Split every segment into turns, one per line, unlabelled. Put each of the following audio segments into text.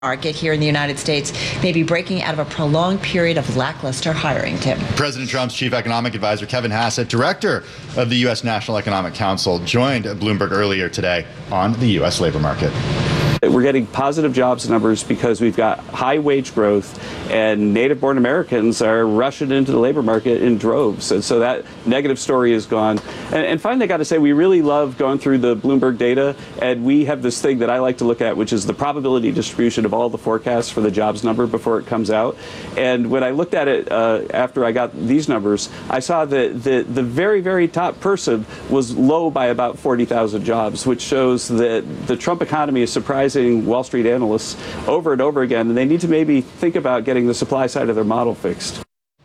market here in the United States may be breaking out of a prolonged period of lackluster hiring, Tim.
President Trump's chief economic advisor, Kevin Hassett, director of the U.S. National Economic Council, joined Bloomberg earlier today on the U.S. labor market.
We're getting positive jobs numbers because we've got high wage growth and native-born Americans are rushing into the labor market in droves. And so that negative story is gone. And finally, I got to say, we really love going through the Bloomberg data. And we have this thing that I like to look at, which is the probability distribution of all the forecasts for the jobs number before it comes out. And when I looked at it after I got these numbers, I saw that the very, very top person was low by about 40,000 jobs, which shows that the Trump economy is surprising Wall Street analysts over and over again, and they need to maybe think about getting the supply side of their model fixed.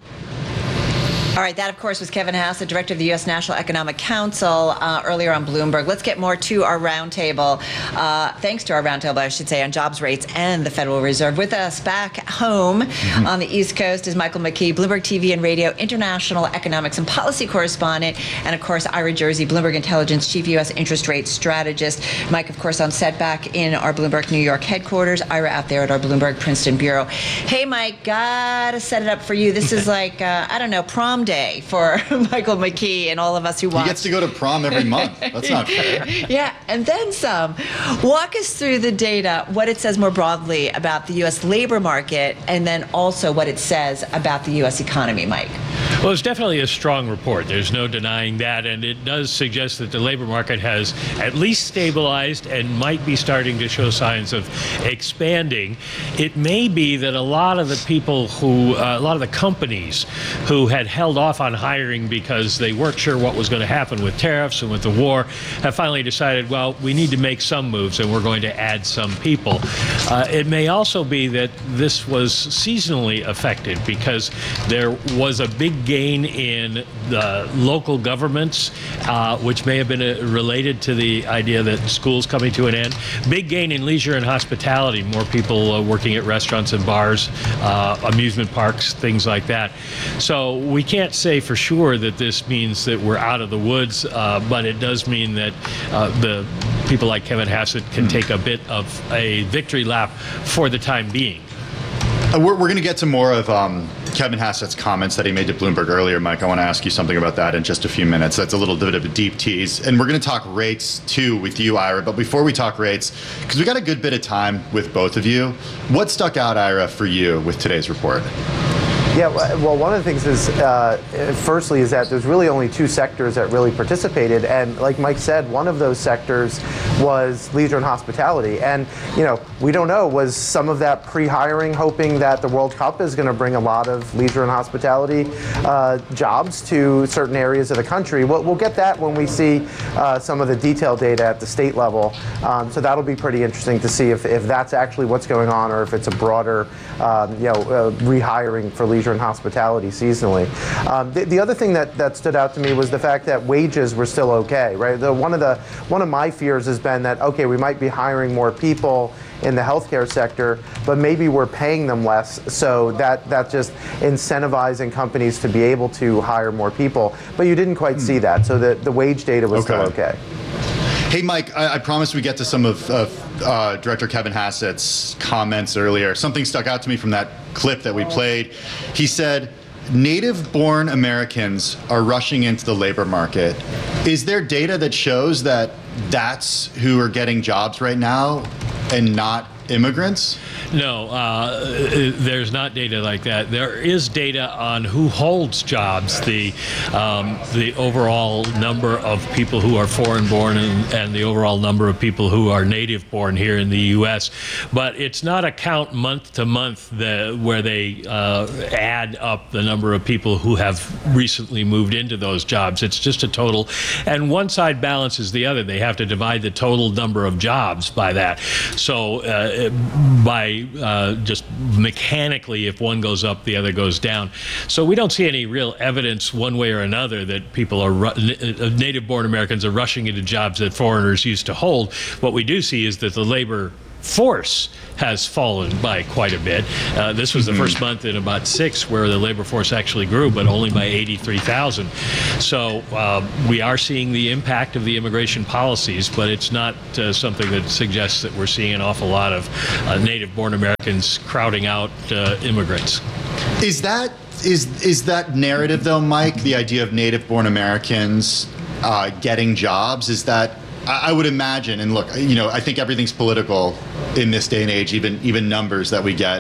All right, that, of course, was Kevin Hassett, director of the U.S. National Economic Council, earlier on Bloomberg. Let's get more to our roundtable. Thanks to our roundtable, I should say, on jobs rates and the Federal Reserve. With us back home on the East Coast is Michael McKee, Bloomberg TV and Radio international economics and policy correspondent, and, of course, Ira Jersey, Bloomberg Intelligence chief U.S. interest rate strategist. Mike, of course, on set back in our Bloomberg New York headquarters. Ira out there at our Bloomberg Princeton bureau. Hey, Mike, gotta set it up for you. This is like, I don't know, prom day for Michael McKee and all of us who watch.
He gets to go to prom every month. That's not fair.
Yeah, and then some. Walk us through the data, what it says more broadly about the U.S. labor market, and then also what it says about the U.S. economy, Mike.
Well, it's definitely a strong report. There's no denying that, and it does suggest that the labor market has at least stabilized and might be starting to show signs of expanding. It may be that a lot of the people who, a lot of the companies who had held off on hiring because they weren't sure what was going to happen with tariffs and with the war have finally decided, well, we need to make some moves and we're going to add some people. It may also be that this was seasonally affected because there was a big gain in the local governments, which may have been related to the idea that school's coming to an end. Big gain in leisure and hospitality, more people working at restaurants and bars, amusement parks, things like that. So we can't say for sure that this means that we're out of the woods, but it does mean that the people like Kevin Hassett can take a bit of a victory lap for the time being.
We're going to get to more of Kevin Hassett's comments that he made to Bloomberg earlier, Mike. I want to ask you something about that in just a few minutes. That's a little bit of a deep tease. And we're going to talk rates, too, with you, Ira. But before we talk rates, because we got a good bit of time with both of you, what stuck out, Ira, for you with today's report?
Yeah, well, one of the things is, firstly, is that there's really only two sectors that really participated. And like Mike said, one of those sectors was leisure and hospitality. And, you know, we don't know, was some of that pre-hiring hoping that the World Cup is going to bring a lot of leisure and hospitality jobs to certain areas of the country? We'll get that when we see some of the detailed data at the state level. So that'll be pretty interesting to see if that's actually what's going on or if it's a broader, rehiring for leisure and hospitality seasonally. The other thing that stood out to me was the fact that wages were still okay, right? One of my fears has been that, okay, we might be hiring more people in the healthcare sector, but maybe we're paying them less, so that just incentivizing companies to be able to hire more people. But you didn't quite see that, so the wage data was still okay.
Hey, Mike, I promised we get to some of Director Kevin Hassett's comments earlier. Something stuck out to me from that clip that we played. He said, native-born Americans are rushing into the labor market. Is there data that shows that that's who are getting jobs right now and not immigrants?
No, there's not data like that. There is data on who holds jobs, the overall number of people who are foreign-born and the overall number of people who are native-born here in the U.S. But it's not a count month to month where they add up the number of people who have recently moved into those jobs. It's just a total, and one side balances the other. They have to divide the total number of jobs by that. So just mechanically, if one goes up, the other goes down. So we don't see any real evidence one way or another that people are, native-born Americans are rushing into jobs that foreigners used to hold. What we do see is that the labor force has fallen by quite a bit. This was the first month in about 6 where the labor force actually grew, but only by 83,000. So we are seeing the impact of the immigration policies, but it's not something that suggests that we're seeing an awful lot of native-born Americans crowding out immigrants.
Is that narrative, though, Mike, the idea of native-born Americans getting jobs, is that, I would imagine, and look, I think everything's political in this day and age, even numbers that we get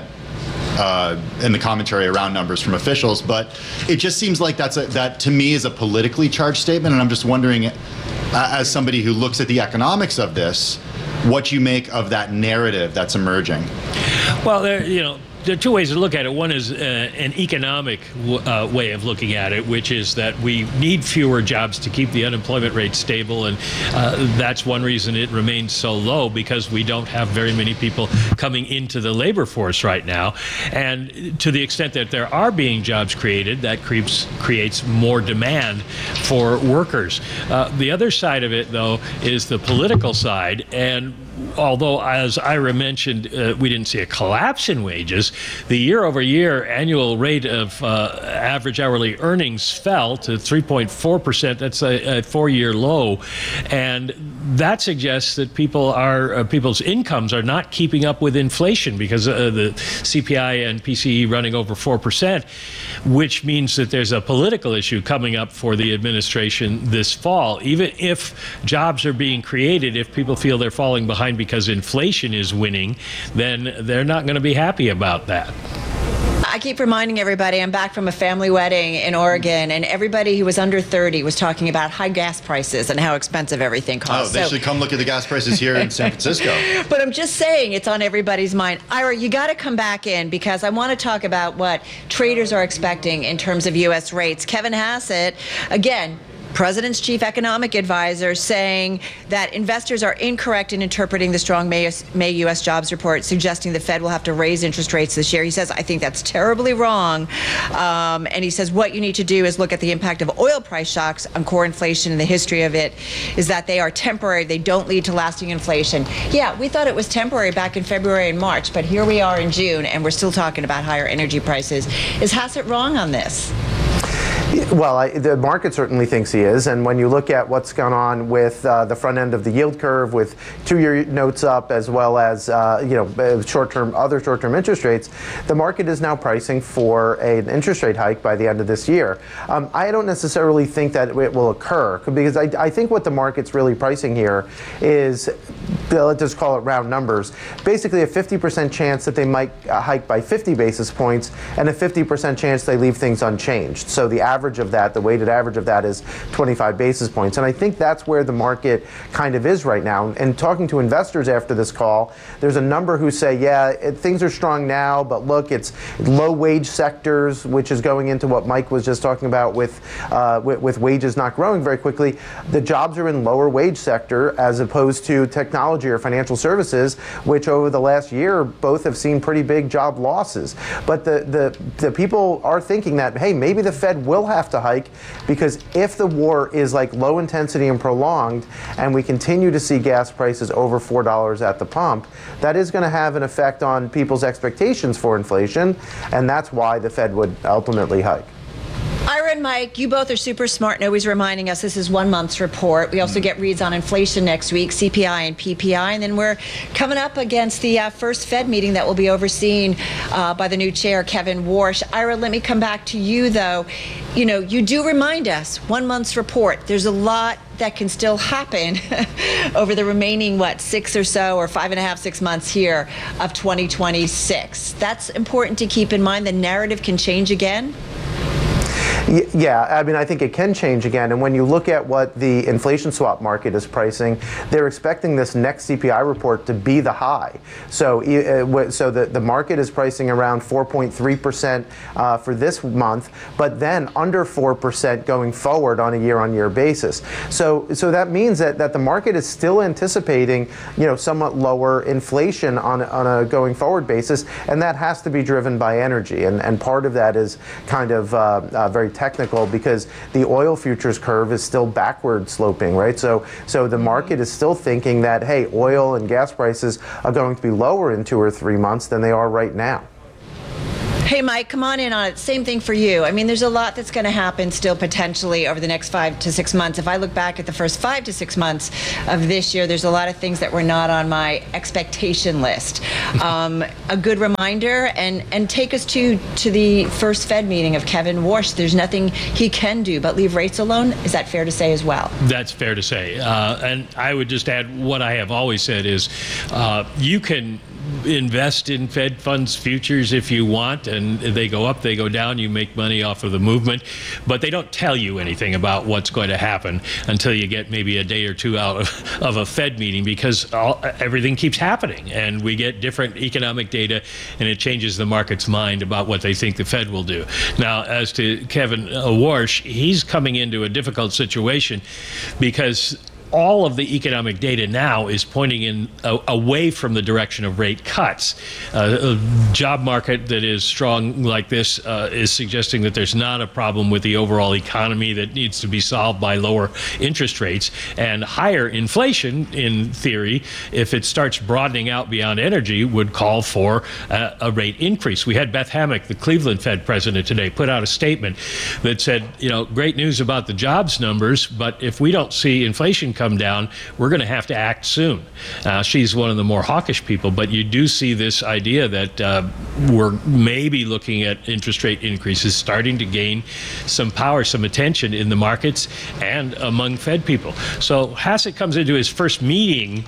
and the commentary around numbers from officials, but it just seems like that to me is a politically charged statement, and I'm just wondering, as somebody who looks at the economics of this, what you make of that narrative that's emerging.
Well, there are two ways to look at it. One is an economic way of looking at it, which is that we need fewer jobs to keep the unemployment rate stable, and that's one reason it remains so low, because we don't have very many people coming into the labor force right now. And to the extent that there are being jobs created, that creates more demand for workers. The other side of it, though, is the political side, and although, as Ira mentioned, we didn't see a collapse in wages, the year-over-year annual rate of average hourly earnings fell to 3.4%. That's a 4-year low, and that suggests that people's incomes are not keeping up with inflation, because the CPI and PCE running over 4%, which means that there's a political issue coming up for the administration this fall. Even if jobs are being created, if people feel they're falling behind because inflation is winning, then they're not going to be happy about that.
I keep reminding everybody, I'm back from a family wedding in Oregon, and everybody who was under 30 was talking about high gas prices and how expensive everything costs.
Oh, they should come look at the gas prices here in San Francisco.
But I'm just saying, it's on everybody's mind. Ira, you got to come back in, because I want to talk about what traders are expecting in terms of U.S. rates. Kevin Hassett, again, President's chief economic advisor, saying that investors are incorrect in interpreting the strong May U.S. jobs report, suggesting the Fed will have to raise interest rates this year. He says, I think that's terribly wrong. And he says what you need to do is look at the impact of oil price shocks on core inflation, and the history of it is that they are temporary. They don't lead to lasting inflation. Yeah, we thought it was temporary back in February and March, but here we are in June, and we're still talking about higher energy prices. Is Hassett wrong on this?
Well, the market certainly thinks he is, and when you look at what's gone on with the front end of the yield curve, with 2-year notes up, as well as other short-term interest rates, the market is now pricing for an interest rate hike by the end of this year. I don't necessarily think that it will occur, because I think what the market's really pricing here is, let's just call it round numbers, basically a 50% chance that they might hike by 50 basis points, and a 50% chance they leave things unchanged. So the average of that, the weighted average of that, is 25 basis points. And I think that's where the market kind of is right now. And talking to investors after this call, there's a number who say, yeah, things are strong now, but look, it's low wage sectors, which is going into what Mike was just talking about with wages not growing very quickly. The jobs are in lower wage sector, as opposed to technology or financial services, which over the last year both have seen pretty big job losses. But the people are thinking that, hey, maybe the Fed will have to hike, because if the war is like low intensity and prolonged, and we continue to see gas prices over $4 at the pump, that is going to have an effect on people's expectations for inflation, and that's why the Fed would ultimately hike.
Ira and Mike, you both are super smart and always reminding us this is 1 month's report. We also get reads on inflation next week, CPI and PPI, and then we're coming up against the first Fed meeting that will be overseen by the new chair, Kevin Warsh. Ira, let me come back to you, though. You do remind us, 1 month's report, there's a lot that can still happen over the remaining, 6 or so, or 5.5, 6 months here of 2026. That's important to keep in mind. The narrative can change again.
Yeah, I mean, I think it can change again. And when you look at what the inflation swap market is pricing, they're expecting this next CPI report to be the high. So the market is pricing around 4.3% for this month, but then under 4% going forward on a year-on-year basis. So that means that the market is still anticipating, somewhat lower inflation on a going forward basis, and that has to be driven by energy. And part of that is kind of very technical because the oil futures curve is still backward sloping, right? So the market is still thinking that, hey, oil and gas prices are going to be lower in 2 or 3 months than they are right now.
Hey, Mike, come on in on it. Same thing for you. I mean, there's a lot that's going to happen still potentially over the next 5 to 6 months. If I look back at the first 5 to 6 months of this year, there's a lot of things that were not on my expectation list. A good reminder, and take us to the first Fed meeting of Kevin Warsh. There's nothing he can do but leave rates alone. Is that fair to say as well?
That's fair to say. And I would just add what I have always said is you can invest in Fed funds futures if you want, and they go up, they go down, you make money off of the movement, but they don't tell you anything about what's going to happen until you get maybe a day or two out of a Fed meeting, because everything keeps happening and we get different economic data and it changes the market's mind about what they think the Fed will do. Now, as to Kevin Warsh, he's coming into a difficult situation because all of the economic data now is pointing in away from the direction of rate cuts. A job market that is strong like this is suggesting that there's not a problem with the overall economy that needs to be solved by lower interest rates, and higher inflation, in theory, if it starts broadening out beyond energy, would call for a rate increase. We had Beth Hammack, the Cleveland Fed president, today put out a statement that said, great news about the jobs numbers, but if we don't see inflation come down, we're going to have to act soon. She's one of the more hawkish people, but you do see this idea that we're maybe looking at interest rate increases starting to gain some power, some attention in the markets and among Fed people. So Hassett comes into his first meeting.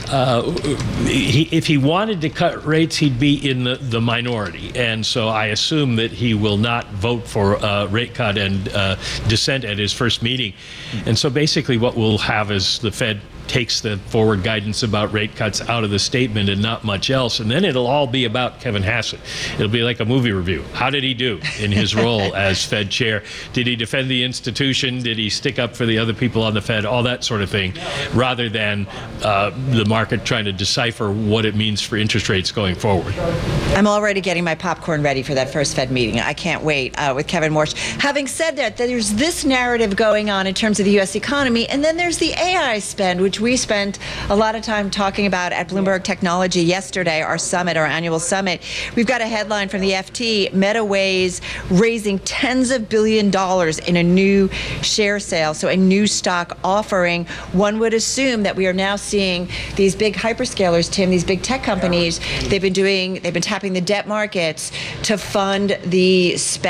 If he wanted to cut rates, he'd be in the minority. And so I assume that he will not vote for a rate cut and dissent at his first meeting. And so basically what we'll have is the Fed takes the forward guidance about rate cuts out of the statement and not much else. And then it'll all be about Kevin Hassett. It'll be like a movie review. How did he do in his role as Fed chair? Did he defend the institution? Did he stick up for the other people on the Fed? All that sort of thing, rather than the market trying to decipher what it means for interest rates going forward.
I'm already getting my popcorn ready for that first Fed meeting. I can't wait with Kevin Warsh. Having said that, there's this narrative going on in terms of the U.S. economy, and then there's the AI spend, which we spent a lot of time talking about at Bloomberg Technology yesterday, our summit, our annual summit. We've got a headline from the FT, MetaWays raising tens of billions of dollars in a new share sale, so a new stock offering. One would assume that we are now seeing these big hyperscalers, Tim, these big tech companies, they've been tapping the debt markets to fund the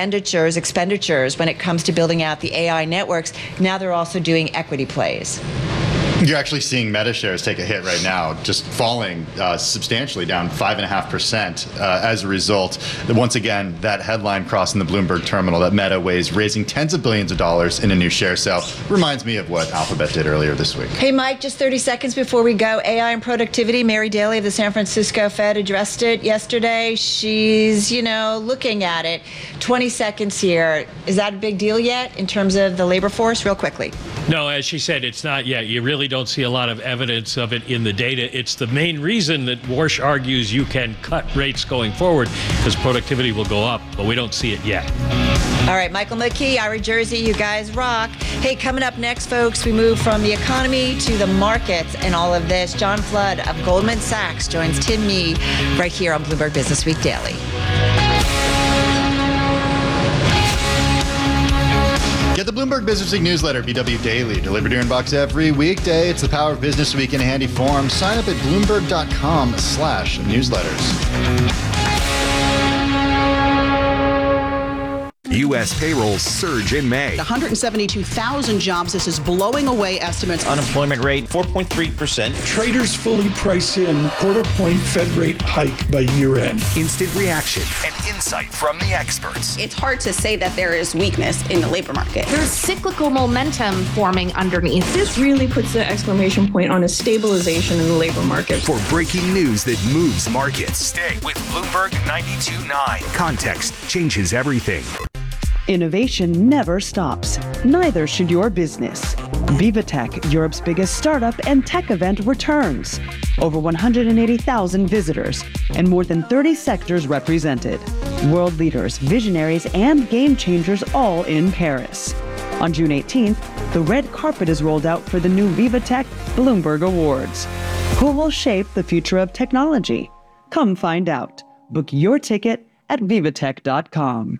expenditures when it comes to building out the AI networks. Now they're also doing equity plays.
You're actually seeing Meta shares take a hit right now, just falling substantially, down 5.5% as a result. Once again, that headline crossing the Bloomberg terminal that MetaWays raising tens of billions of dollars in a new share sale reminds me of what Alphabet did earlier this week.
Hey, Mike, just 30 seconds before we go. AI and productivity. Mary Daly of the San Francisco Fed addressed it yesterday. She's, looking at it. 20 seconds here. Is that a big deal yet in terms of the labor force? Real quickly.
No, as she said, it's not yet. You really don't see a lot of evidence of it in the data. It's the main reason that Warsh argues you can cut rates going forward, because productivity will go up, but we don't see it yet.
All right, Michael McKee, Ira Jersey, you guys rock. Hey, coming up next, folks, we move from the economy to the markets and all of this. John Flood of Goldman Sachs joins Tim Mee right here on Bloomberg Business Week Daily.
Get the Bloomberg Business Week newsletter, BW Daily, delivered to your inbox every weekday. It's the power of Business Week in a handy form. Sign up at Bloomberg.com/newsletters.
U.S. payrolls surge in May.
172,000 jobs. This is blowing away estimates.
Unemployment rate, 4.3%.
Traders fully price in quarter-point Fed rate hike by year-end.
Instant reaction and insight from the experts.
It's hard to say that there is weakness in the labor market.
There's cyclical momentum forming underneath.
This really puts an exclamation point on a stabilization in the labor market.
For breaking news that moves markets, stay with Bloomberg 92.9. Context changes everything.
Innovation never stops. Neither should your business. VivaTech, Europe's biggest startup and tech event, returns. Over 180,000 visitors and more than 30 sectors represented. World leaders, visionaries, and game changers all in Paris. On June 18th, the red carpet is rolled out for the new VivaTech Bloomberg Awards. Who will shape the future of technology? Come find out. Book your ticket at vivatech.com.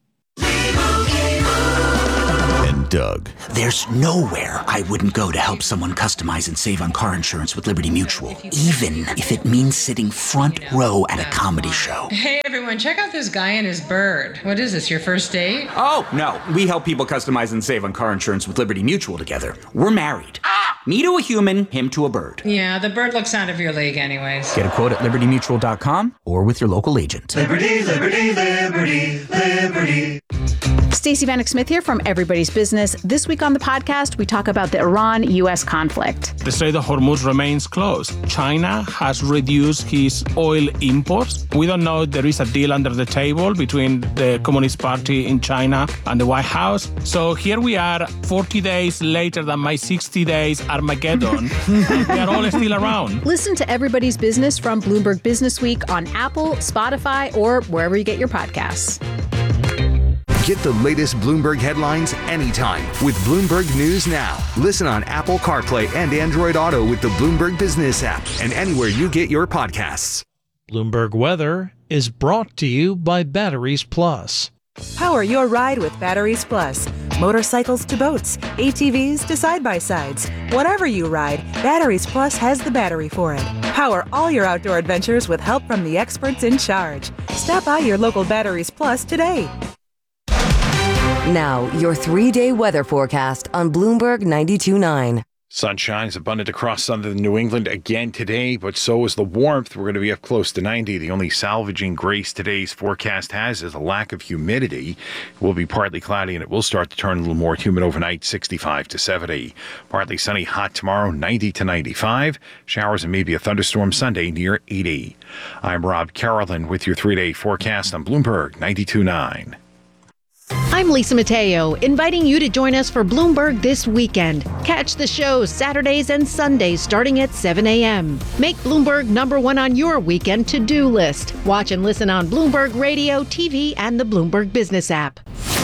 And Doug. There's nowhere I wouldn't go to help someone customize and save on car insurance with Liberty Mutual, even if it means sitting front row at a comedy show.
Hey everyone, check out this guy and his bird. What is this, your first date?
Oh, no. We help people customize and save on car insurance with Liberty Mutual together. We're married. Me to a human, him to a bird.
Yeah, the bird looks out of your league anyways.
Get a quote at libertymutual.com or with your local agent.
Liberty, liberty, liberty, liberty.
Stacey Vanek Smith here from Everybody's Business. This week on the podcast, we talk about the Iran-U.S. conflict.
The Strait of Hormuz remains closed. China has reduced its oil imports. We don't know if there is a deal under the table between the Communist Party in China and the White House. So here we are, 40 days later than my 60 days Armageddon. We are all still around.
Listen to Everybody's Business from Bloomberg Business Week on Apple, Spotify, or wherever you get your podcasts.
Get the latest Bloomberg headlines anytime with Bloomberg News Now. Listen on Apple CarPlay and Android Auto with the Bloomberg Business app and anywhere you get your podcasts.
Bloomberg Weather is brought to you by Batteries Plus.
Power your ride with Batteries Plus. Motorcycles to boats, ATVs to side-by-sides. Whatever you ride, Batteries Plus has the battery for it. Power all your outdoor adventures with help from the experts in charge. Stop by your local Batteries Plus today.
Now, your 3-day weather forecast on Bloomberg 92.9.
Sunshine is abundant across southern New England again today, but so is the warmth. We're going to be up close to 90. The only salvaging grace today's forecast has is a lack of humidity. It will be partly cloudy, and it will start to turn a little more humid overnight, 65 to 70. Partly sunny, hot tomorrow, 90 to 95. Showers and maybe a thunderstorm Sunday near 80. I'm Rob Carolyn with your 3-day forecast on Bloomberg 92.9.
I'm Lisa Mateo, inviting you to join us for Bloomberg this weekend. Catch the show Saturdays and Sundays starting at 7 a.m. Make Bloomberg #1 on your weekend to-do list. Watch and listen on Bloomberg Radio, TV, and the Bloomberg Business app.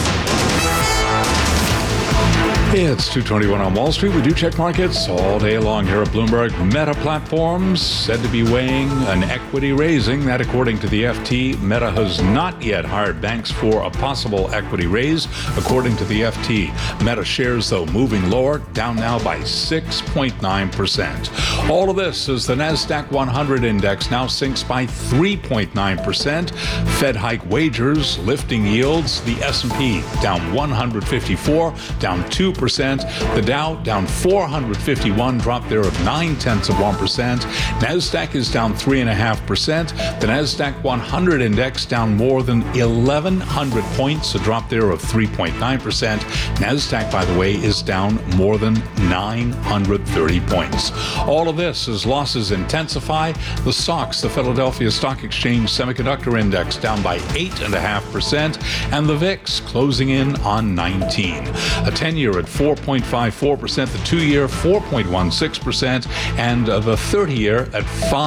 It's 2:21 on Wall Street. We do check markets all day long here at Bloomberg. Meta Platforms said to be weighing an equity raising. That, according to the FT, Meta has not yet hired banks for a possible equity raise, according to the FT. Meta shares, though, moving lower, down now by 6.9%. All of this as the NASDAQ 100 index now sinks by 3.9%. Fed hike wagers lifting yields. The S&P down 154, down 2%. The Dow down 451, drop there of 0.9%. NASDAQ is down 3.5%. The NASDAQ 100 index down more than 1,100 points, a drop there of 3.9%. NASDAQ, by the way, is down more than 930 points. All of this as losses intensify. The SOX, the Philadelphia Stock Exchange Semiconductor Index, down by 8.5%, and the VIX closing in on 19. A 10-year at 4.54%, the 2-year 4.16%, and the 30-year at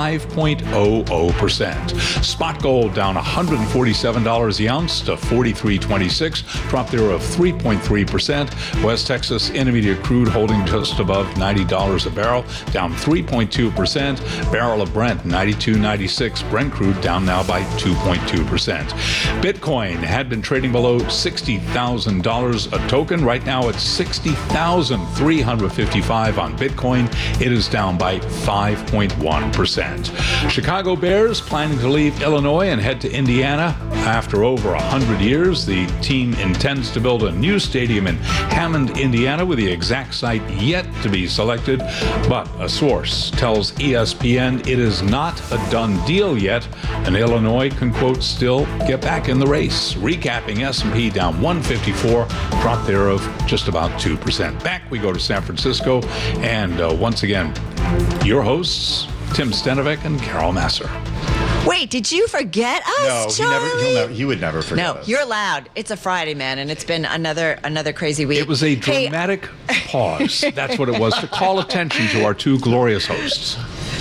5.00%. Spot gold down $147 the ounce to $43.26, drop there of 3.3%. West Texas Intermediate crude holding just above $90 a barrel, down 3.2%. Barrel of Brent, $92.96. Brent crude down now by 2.2%. Bitcoin had been trading below $60,000 a token. Right now it's $60,355 on Bitcoin. It is down by 5.1%. Chicago Bears planning to leave Illinois and head to Indiana. After over 100 years, the team intends to build a new stadium in Hammond, Indiana, with the exact site yet to be selected. But a source tells ESPN it is not a done deal yet, and Illinois can, quote, still get back in the race. Recapping, S&P down 154, drop there of just about 2%. Back we go to San Francisco, and once again, your hosts, Tim Stenovec and Carol Massar.
Wait, did you forget us,
No,
Charlie?
he would never forget us.
No, you're allowed. It's a Friday, man, and it's been another crazy week.
It was a dramatic pause. That's what it was, to call attention to our two glorious hosts.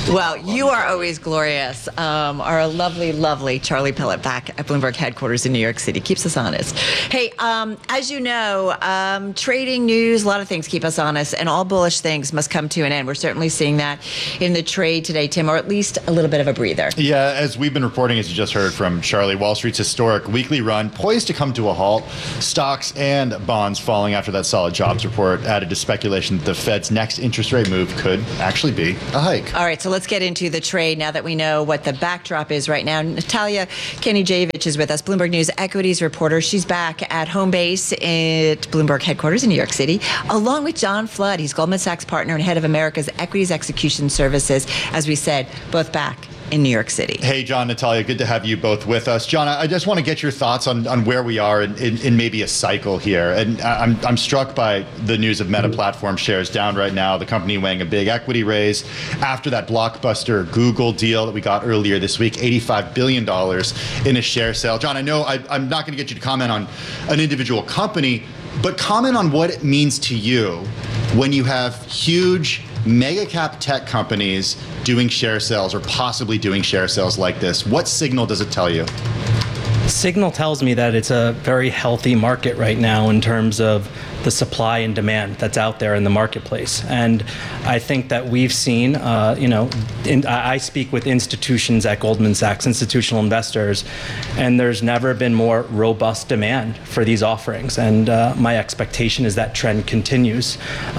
Well, you are always glorious. Our lovely, lovely Charlie Pillett back at Bloomberg headquarters in New York City keeps us honest. Hey, as you know, trading news, a lot of things keep us honest, and all bullish things must come to an end. We're certainly seeing that in the trade today, Tim, or at least a little bit of a breather.
Yeah, as we've been reporting, as you just heard from Charlie, Wall Street's historic weekly run poised to come to a halt. Stocks and bonds falling after that solid jobs report added to speculation that the Fed's next interest rate move could actually be a hike.
All right, so let's get into the trade now that we know what the backdrop is right now. Natalia Kenny-Javich is with us, Bloomberg News equities reporter. She's back at home base at Bloomberg headquarters in New York City, along with John Flood. He's Goldman Sachs partner and head of America's Equities Execution Services. As we said, both back in New York City.
Hey, John, Natalia, good to have you both with us. John, I just want to get your thoughts on where we are in maybe a cycle here. And I'm struck by the news of Meta Platforms shares down right now, the company weighing a big equity raise after that blockbuster Google deal that we got earlier this week, $85 billion in a share sale. John, I know I'm not going to get you to comment on an individual company, but comment on what it means to you when you have huge mega cap tech companies doing share sales or possibly doing share sales like this. What signal does it tell you?
Signal tells me that it's a very healthy market right now in terms of the supply and demand that's out there in the marketplace. And I think that we've seen, I speak with institutions at Goldman Sachs, institutional investors, and there's never been more robust demand for these offerings. And my expectation is that trend continues.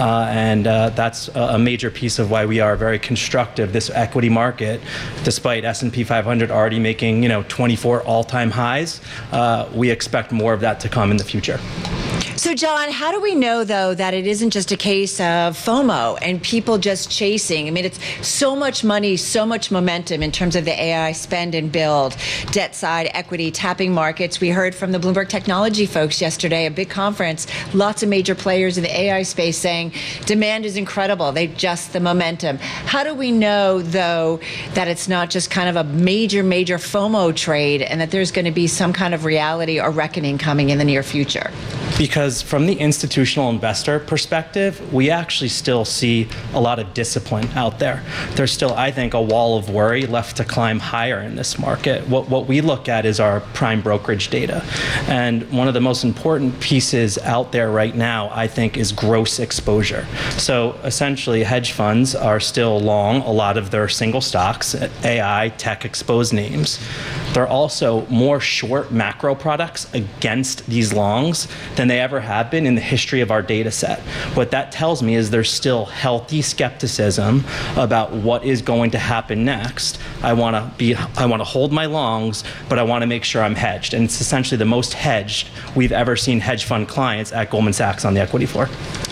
And that's a major piece of why we are very constructive. This equity market, despite S&P 500 already making 24 all-time highs, we expect more of that to come in the future.
So, John, how do we know, though, that it isn't just a case of FOMO and people just chasing? I mean, it's so much money, so much momentum in terms of the AI spend and build, debt side, equity, tapping markets. We heard from the Bloomberg technology folks yesterday, a big conference, lots of major players in the AI space saying demand is incredible. They just the momentum. How do we know, though, that it's not just kind of a major, major FOMO trade and that there's going to be some kind of reality or reckoning coming in the near future?
Because from the institutional investor perspective, we actually still see a lot of discipline out there. There's still, I think, a wall of worry left to climb higher in this market. What we look at is our prime brokerage data. And one of the most important pieces out there right now, I think, is gross exposure. So essentially, hedge funds are still long a lot of their single stocks, AI, tech exposed names. They're also more short macro products against these longs than they ever have been in the history of our data set. What that tells me is there's still healthy skepticism about what is going to happen next. I want to hold my longs, but I want to make sure I'm hedged. And it's essentially the most hedged we've ever seen hedge fund clients at Goldman Sachs on the equity floor.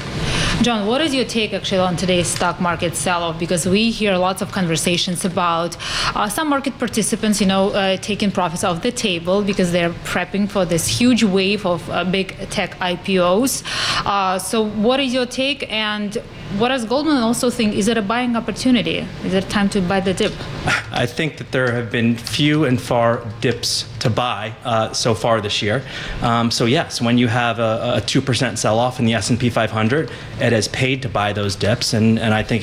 John, what is your take actually on today's stock market sell-off? Because we hear lots of conversations about some market participants, taking profits off the table because they're prepping for this huge wave of big tech IPOs. So what is your take? And what does Goldman also think? Is it a buying opportunity? Is it time to buy the dip?
I think that there have been few and far dips to buy so far this year. So yes, when you have a 2% sell-off in the S&P 500, it has paid to buy those dips, and I think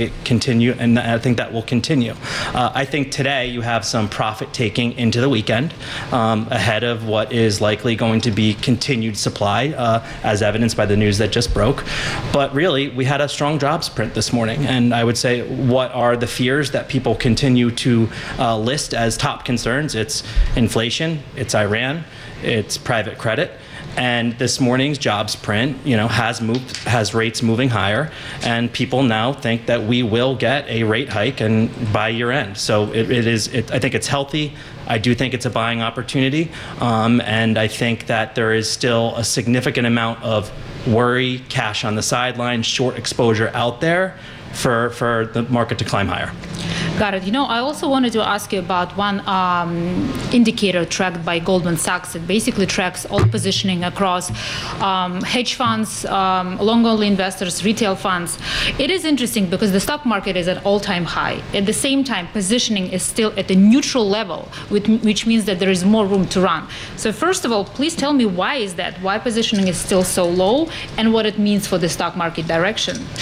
I think that will continue. I think today you have some profit taking into the weekend ahead of what is likely going to be continued supply, as evidenced by the news that just broke. But really, we had a strong jobs print this morning, and I would say what are the fears that people continue to list as top concerns? It's inflation, it's Iran, it's private credit. And this morning's jobs print, has rates moving higher, and people now think that we will get a rate hike and by year end. So I think it's healthy. I do think it's a buying opportunity, and I think that there is still a significant amount of worry, cash on the sidelines, short exposure out there for the market to climb higher.
Got it. I also wanted to ask you about one indicator tracked by Goldman Sachs. It basically tracks all positioning across hedge funds, long-only investors, retail funds. It is interesting because the stock market is at all-time high. At the same time, positioning is still at a neutral level, which means that there is more room to run. So first of all, please tell me why is that? Why positioning is still so low and what it means for the stock market direction?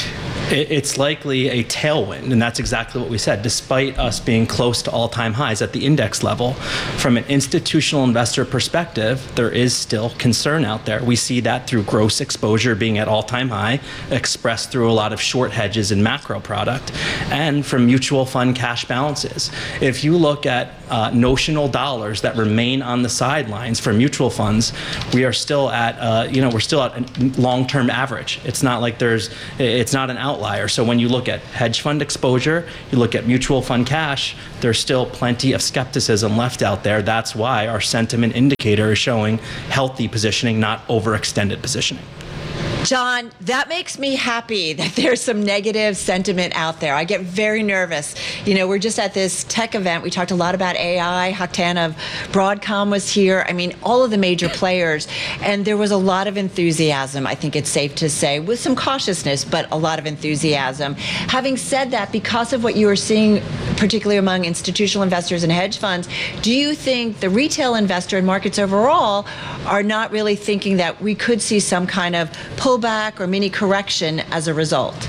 It's likely a tailwind, and that's exactly what we said. Despite us being close to all-time highs at the index level, from an institutional investor perspective, there is still concern out there. We see that through gross exposure being at all-time high, expressed through a lot of short hedges in macro product, and from mutual fund cash balances. If you look at notional dollars that remain on the sidelines for mutual funds, we are still at, we're still at a long-term average. It's not like it's not an outlier. So when you look at hedge fund exposure, you look at mutual fund cash, there's still plenty of skepticism left out there. That's why our sentiment indicator is showing healthy positioning, not overextended positioning.
John, that makes me happy that there's some negative sentiment out there. I get very nervous. We're just at this tech event. We talked a lot about AI. Hock Tan of Broadcom was here. I mean, all of the major players. And there was a lot of enthusiasm, I think it's safe to say, with some cautiousness, but a lot of enthusiasm. Having said that, because of what you are seeing, particularly among institutional investors and hedge funds, do you think the retail investor and markets overall are not really thinking that we could see some kind of pullback or mini correction as a result?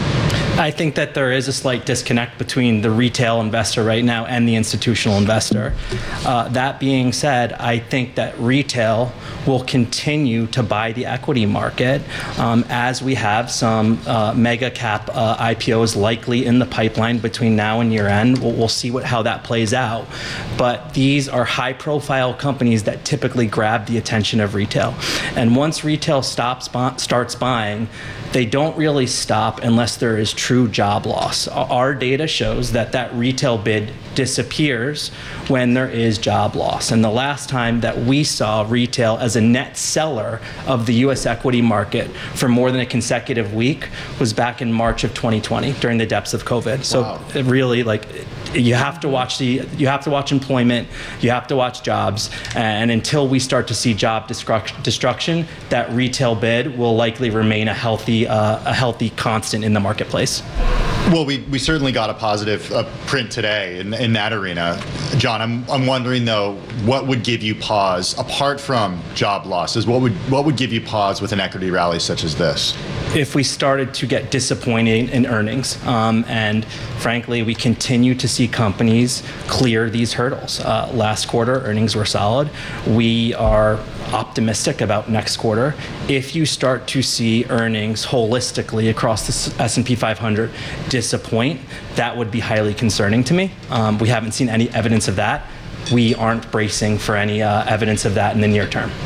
I think that there is a slight disconnect between the retail investor right now and the institutional investor. That being said, I think that retail will continue to buy the equity market as we have some mega cap IPOs likely in the pipeline between now and year end. We'll see how that plays out. But these are high profile companies that typically grab the attention of retail. And once retail starts buying, they don't really stop unless there is true job loss. Our data shows that retail bid disappears when there is job loss. And the last time that we saw retail as a net seller of the U.S. equity market for more than a consecutive week was back in March of 2020 during the depths of COVID. So wow. It really, you have to watch employment, you have to watch jobs, and until we start to see job destruction, that retail bid will likely remain a healthy constant in the marketplace.
Well, we certainly got a positive print today in that arena. John, I'm wondering though, what would give you pause apart from job losses? What would give you pause with an equity rally such as this?
If we started to get disappointing in earnings, and frankly, we continue to see companies clear these hurdles. Last quarter, earnings were solid. We are optimistic about next quarter. If you start to see earnings holistically across the S&P 500 disappoint, that would be highly concerning to me. We haven't seen any evidence of that. We aren't bracing for any evidence of that in the near term.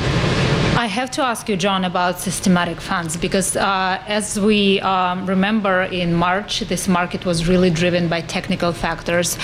I have to ask you, John, about systematic funds, because as we remember in March, this market was really driven by technical factors.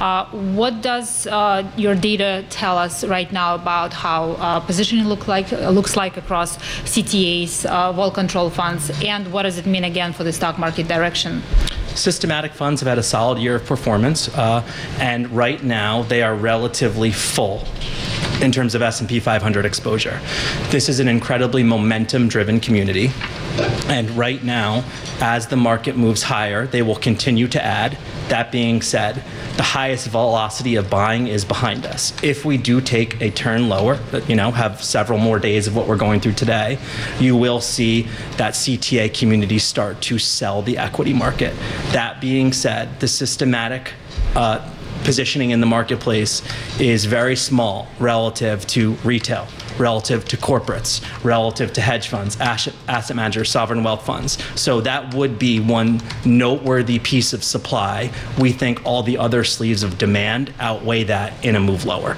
What does your data tell us right now about how positioning looks like across CTAs, vol control funds, and what does it mean again for the stock market direction?
Systematic funds have had a solid year of performance, and right now they are relatively full in terms of S&P 500 exposure. This is an incredibly momentum-driven community, and right now, as the market moves higher, they will continue to add. That being said, the highest velocity of buying is behind us. If we do take a turn lower, have several more days of what we're going through today, you will see that CTA community start to sell the equity market. That being said, the systematic positioning in the marketplace is very small relative to retail, relative to corporates, relative to hedge funds, asset managers, sovereign wealth funds. So that would be one noteworthy piece of supply. We think all the other sleeves of demand outweigh that in a move lower.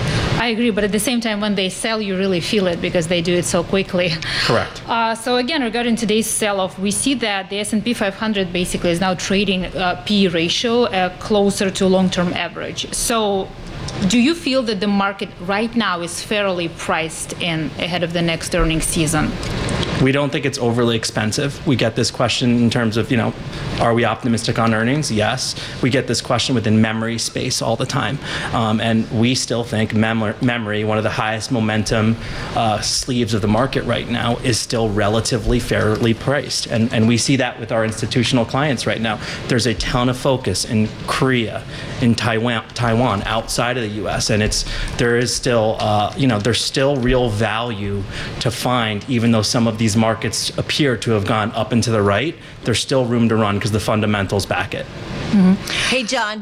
I agree, but at the same time, when they sell, you really feel it because they do it so quickly.
Correct.
So again, regarding today's sell-off, we see that the S&P 500 basically is now trading P/E ratio closer to long-term average. So do you feel that the market right now is fairly priced in ahead of the next earnings season?
We don't think it's overly expensive. We get this question in terms of, are we optimistic on earnings? Yes. We get this question within memory space all the time. And we still think memory, one of the highest momentum sleeves of the market right now, is still relatively fairly priced. And we see that with our institutional clients right now. There's a ton of focus in Korea, in Taiwan, outside of the U.S. And there's still real value to find, even though some of these these markets appear to have gone up and to the right, there's still room to run because the fundamentals back it.
Hey, John,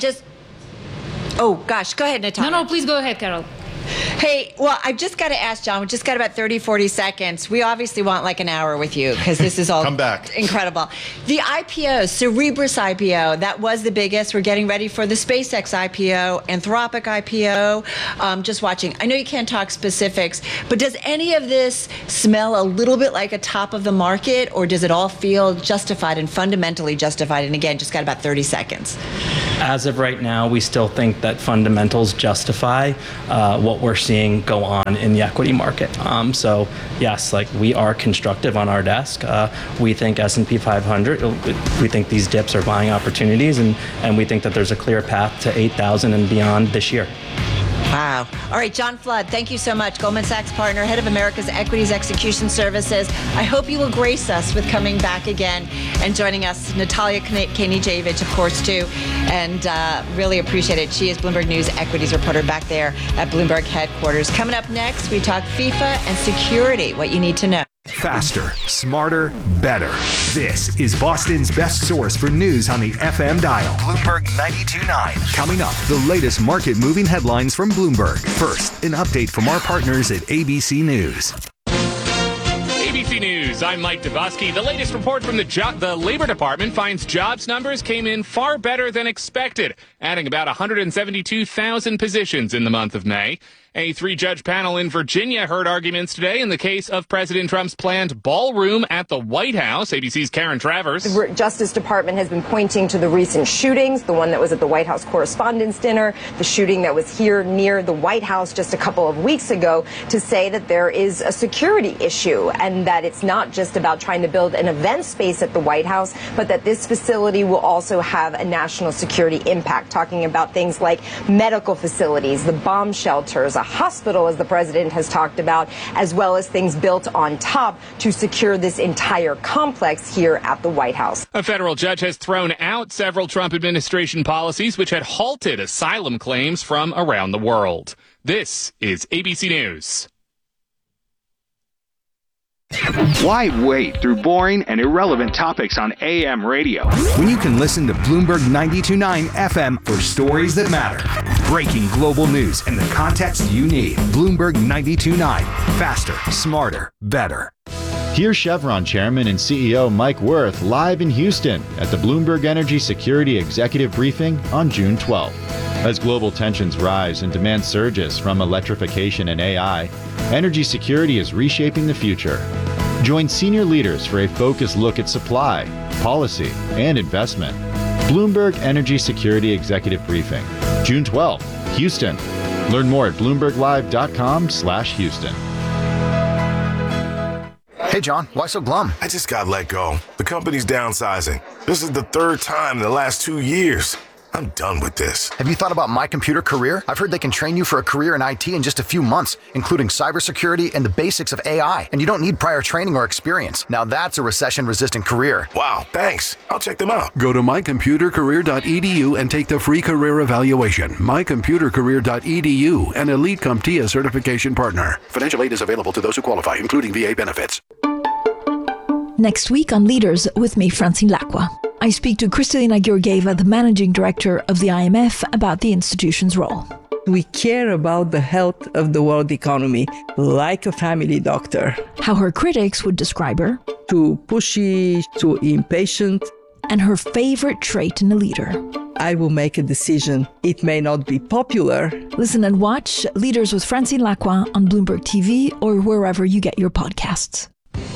oh, gosh, go ahead, Natalia.
No, please go ahead, Carol.
Hey, well, I've just got to ask, John, we've just got about 30, 40 seconds. We obviously want like an hour with you because this is all
Come back.
Incredible. The IPO, Cerebras IPO, that was the biggest. We're getting ready for the SpaceX IPO, Anthropic IPO. Just watching. I know you can't talk specifics, but does any of this smell a little bit like a top of the market, or does it all feel justified and fundamentally justified? And again, just got about 30 seconds.
As of right now, we still think that fundamentals justify what we're seeing go on in the equity market. So yes, like we are constructive on our desk. We think S&P 500, we think these dips are buying opportunities, and we think that there's a clear path to 8,000 and beyond this year.
Wow. All right, John Flood, thank you so much. Goldman Sachs partner, head of America's Equities Execution Services. I hope you will grace us with coming back again and joining us. Natalia Kanijevic, of course, too, and really appreciate it. She is Bloomberg News equities reporter back there at Bloomberg headquarters. Coming up next, we talk FIFA and security, what you need to know.
Faster, smarter, better. This is Boston's best source for news on the FM dial. Bloomberg 92.9. Coming up, the latest market-moving headlines from Bloomberg. First, an update from our partners at ABC News.
ABC News, I'm Mike Dubosky. The latest report from the Labor Department finds jobs numbers came in far better than expected, adding about 172,000 positions in the month of May. A 3-judge panel in Virginia heard arguments today in the case of President Trump's planned ballroom at the White House. ABC's Karen Travers.
The Justice Department has been pointing to the recent shootings, the one that was at the White House Correspondents' Dinner, the shooting that was here near the White House just a couple of weeks ago, to say that there is a security issue and that it's not just about trying to build an event space at the White House, but that this facility will also have a national security impact, talking about things like medical facilities, the bomb shelters, a hospital, as the president has talked about, as well as things built on top to secure this entire complex here at the White House.
A federal judge has thrown out several Trump administration policies which had halted asylum claims from around the world. This is ABC News.
Why wait through boring and irrelevant topics on AM radio when you can listen to Bloomberg 92.9 FM for stories that matter? Breaking global news and the context you need. Bloomberg 92.9. Faster, smarter, better.
Here's Chevron Chairman and CEO Mike Wirth live in Houston at the Bloomberg Energy Security Executive Briefing on June 12th. As global tensions rise and demand surges from electrification and AI, energy security is reshaping the future. Join senior leaders for a focused look at supply, policy, and investment. Bloomberg Energy Security Executive Briefing, June 12th, Houston. Learn more at bloomberglive.com/Houston.
Hey, John, why so glum? I just got let go. The company's downsizing. This is the third time in the last 2 years. I'm done with this. Have you thought about My Computer Career? I've heard they can train you for a career in IT in just a few months, including cybersecurity and the basics of AI. And you don't need prior training or experience. Now that's a recession-resistant career. Wow, thanks. I'll check them out.
Go to mycomputercareer.edu and take the free career evaluation. Mycomputercareer.edu, an Elite CompTIA certification partner. Financial aid is available to those who qualify, including VA benefits.
Next week on Leaders with me, Francine Lacqua. I speak to Kristalina Georgieva, the managing director of the IMF, about the institution's role.
We care about the health of the world economy like a family doctor.
How her critics would describe her.
Too pushy, too impatient.
And her favorite trait in a leader.
I will make a decision. It may not be popular.
Listen and watch Leaders with Francine Lacqua on Bloomberg TV or wherever you get your podcasts.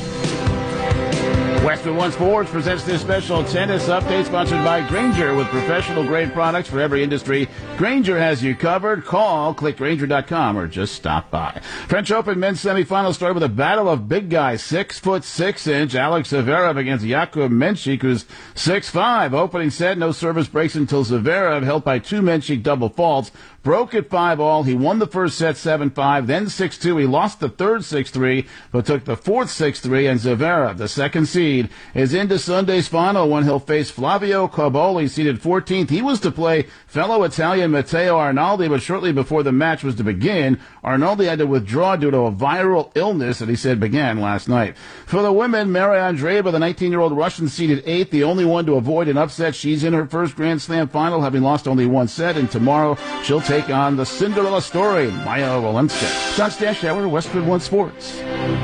Western One Sports presents this special tennis update sponsored by Grainger. With professional-grade products for every industry, Grainger has you covered. Call, click Grainger.com, or just stop by. French Open men's semifinal started with a battle of big guys. 6'6" Alex Zverev against Jakub Menchik, who's 6'5". Opening set, no service breaks until Zverev, helped by two Menchik double faults, broke at 5-all. He won the first set 7-5, then 6-2. He lost the third 6-3, but took the fourth 6-3, and Zverev, the second seed, is into Sunday's final when he'll face Flavio Cobolli, seeded 14th. He was to play fellow Italian Matteo Arnaldi, but shortly before the match was to begin, Arnaldi had to withdraw due to a viral illness that he said began last night. For the women, Maria Andreeva, the 19-year-old Russian, seeded 8th, the only one to avoid an upset. She's in her first Grand Slam final, having lost only one set, and tomorrow she'll take on the Cinderella story, Maya Walenska. John Stashower, Westwood One Sports.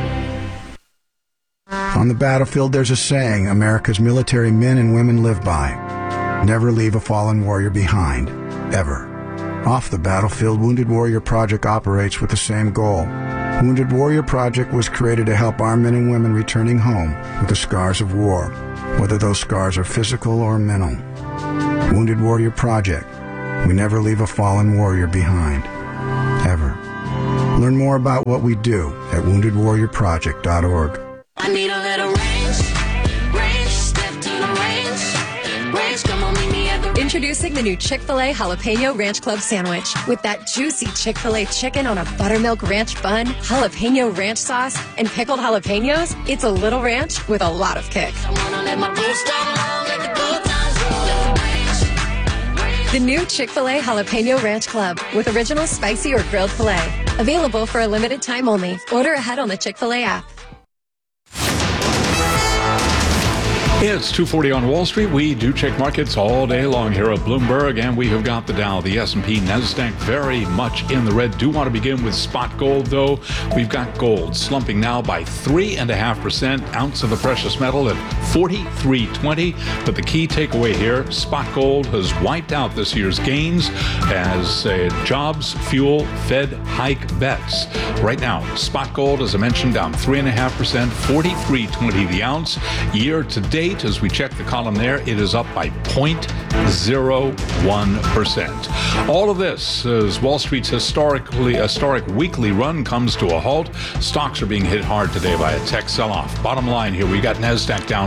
On the battlefield, there's a saying America's military men and women live by. Never leave a fallen warrior behind, ever. Off the battlefield, Wounded Warrior Project operates with the same goal. Wounded Warrior Project was created to help our men and women returning home with the scars of war, whether those scars are physical or mental. Wounded Warrior Project. We never leave a fallen warrior behind, ever. Learn more about what we do at woundedwarriorproject.org.
I need a little range, step to the range, come on, meet me at the...
Introducing the new Chick-fil-A Jalapeno Ranch Club Sandwich. With that juicy Chick-fil-A chicken on a buttermilk ranch bun, jalapeno ranch sauce, and pickled jalapenos, it's a little ranch with a lot of kick. The new Chick-fil-A Jalapeno Ranch Club with original spicy or grilled filet. Available for a limited time only. Order ahead on the Chick-fil-A app.
It's 2:40 on Wall Street. We do check markets all day long here at Bloomberg, and we have got the Dow, the S&P, NASDAQ very much in the red. Do want to begin with spot gold, though. We've got gold slumping now by 3.5%, ounce of the precious metal at $43.20. But the key takeaway here, spot gold has wiped out this year's gains as jobs fuel Fed hike bets. Right now, spot gold, as I mentioned, down 3.5%, $43.20 the ounce. Year to date, as we check the column there, it is up by 0.01%. All of this as Wall Street's historic weekly run comes to a halt. Stocks are being hit hard today by a tech sell-off. Bottom line here, we got NASDAQ down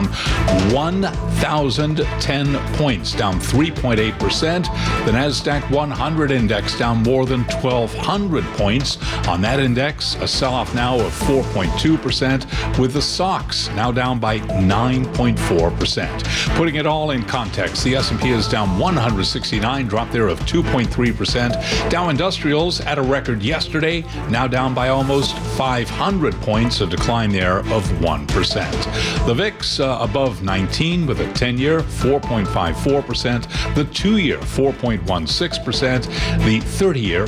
1,010 points, down 3.8%. The NASDAQ 100 index down more than 1,200 points. On that index, a sell-off now of 4.2%, with the SOX now down by 9.4%. Putting it all in context, the S&P is down 169, drop there of 2.3%. Dow Industrials at a record yesterday, now down by almost 500 points, a decline there of 1%. The VIX above 19 with a 10-year 4.54%, the 2-year 4.16%, the 30-year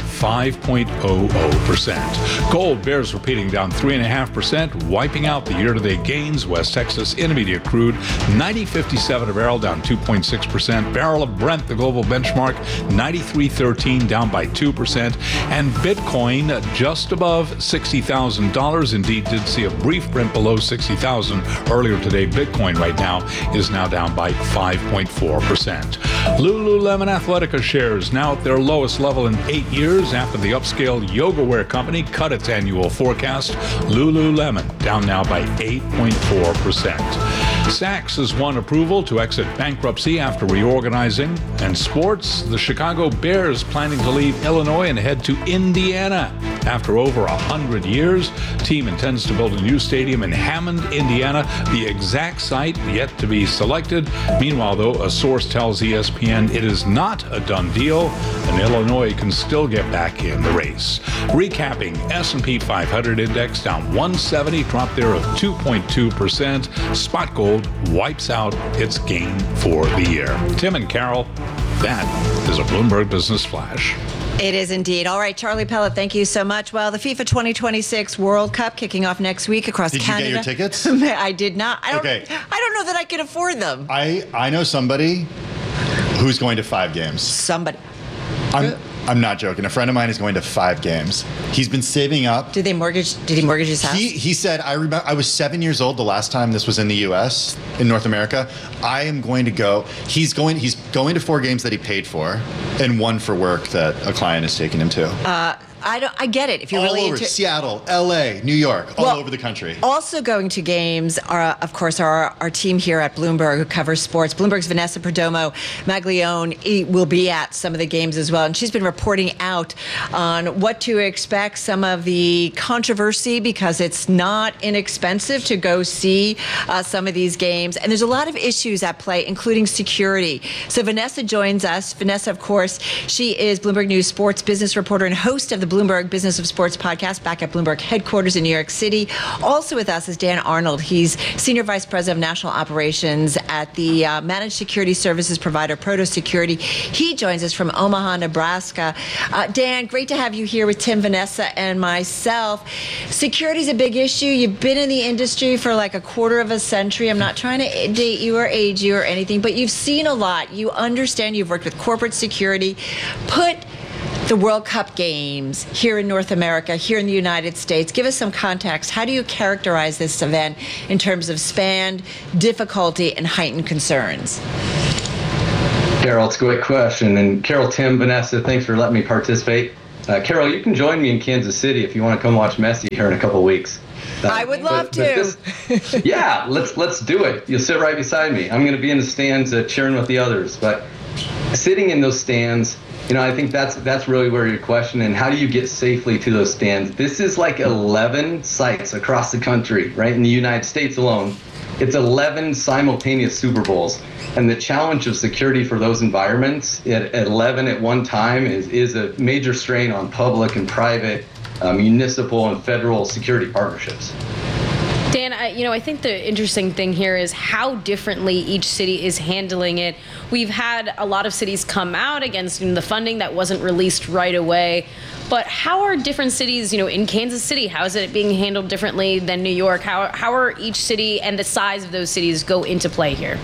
5.00%. Gold bears repeating, down 3.5%, wiping out the year-to-date gains. West Texas Intermediate crude $90.57 a barrel, down 2.6%. Barrel of Brent, the global benchmark, $93.13, down by 2%. And Bitcoin just above $60,000. Indeed, did see a brief print below $60,000 earlier today. Bitcoin right now is now down by 5.4%. Lululemon Athletica shares now at their lowest level in 8 years after the upscale yoga wear company cut its annual forecast. Lululemon down now by 8.4%. Saks has won approval to exit bankruptcy after reorganizing. And sports, the Chicago Bears planning to leave Illinois and head to Indiana. After over 100 years, team intends to build a new stadium in Hammond, Indiana. The exact site yet to be selected. Meanwhile, though, a source tells ESPN it is not a done deal, and Illinois can still get back in the race. Recapping, S&P 500 index down 170, drop there of 2.2%. Spot gold wipes out its gain for the year. Tim and Carol, that is a Bloomberg Business Flash.
It is indeed. All right, Charlie Pellet, thank you so much. Well, the FIFA 2026 World Cup kicking off next week across Canada.
Did you get your tickets?
I did not. I don't know that I can afford them.
I know somebody who's going to 5 games.
Somebody.
I'm not joking. A friend of mine is going to 5 games. He's been saving up.
Did he mortgage his house?
He said, I remember I was 7 years old the last time this was in the U.S., in North America. I am going to go. He's going to 4 games that he paid for and 1 for work that a client is taking him to.
I get it. If you're
all
really
over
into
Seattle, LA, New York, all
Well,
over the country.
Also going to games are, of course, our team here at Bloomberg who covers sports. Bloomberg's Vanessa Perdomo Maglione will be at some of the games as well. And she's been reporting out on what to expect, some of the controversy, because it's not inexpensive to go see some of these games. And there's a lot of issues at play, including security. So Vanessa joins us. Vanessa, of course, she is Bloomberg News sports business reporter and host of the Bloomberg Business of Sports podcast back at Bloomberg headquarters in New York City. Also with us is Dan Arnold. He's Senior Vice President of National Operations at the managed security services provider Proto Security. He joins us from Omaha, Nebraska. Dan, great to have you here with Tim, Vanessa, and myself. Security is a big issue. You've been in the industry for like a quarter of a century. I'm not trying to date you or age you or anything, but you've seen a lot. You understand. You've worked with corporate security. Put the World Cup games here in North America, here in the United States. Give us some context. How do you characterize this event in terms of span, difficulty, and heightened concerns?
Carol, it's a great question. And Carol, Tim, Vanessa, thanks for letting me participate. Carol, you can join me in Kansas City if you want to come watch Messi here in a couple weeks.
I would love to.
Yeah, let's do it. You'll sit right beside me. I'm going to be in the stands cheering with the others. But sitting in those stands, I think that's really where your question, and how do you get safely to those stands? This is like 11 sites across the country, right? In the United States alone, it's 11 simultaneous Super Bowls. And the challenge of security for those environments at 11 at one time is a major strain on public and private, municipal and federal security partnerships.
Dan, I think the interesting thing here is how differently each city is handling it. We've had a lot of cities come out against the funding that wasn't released right away. But how are different cities, in Kansas City, how is it being handled differently than New York? How are each city and the size of those cities go into play here?